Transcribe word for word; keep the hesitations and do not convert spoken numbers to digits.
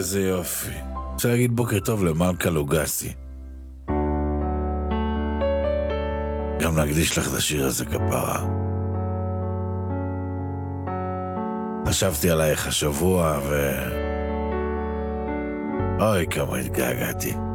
איזה יופי. רוצה להגיד בוקר טוב למלכה לוגסי. גם נקדיש לך את השיר הזה כפרה. חשבתי עלייך השבוע ו... אוי, כמה התגעגעתי.